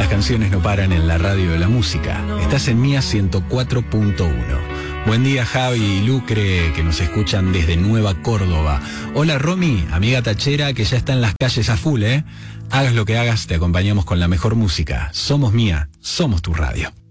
Las canciones no paran en la radio de la música. Estás en Mía 104.1. Buen día, Javi y Lucre, que nos escuchan desde Nueva Córdoba. Hola, Romy, amiga tachera que ya está en las calles a full, ¿eh? Hagas lo que hagas, te acompañamos con la mejor música. Somos Mía, somos tu radio.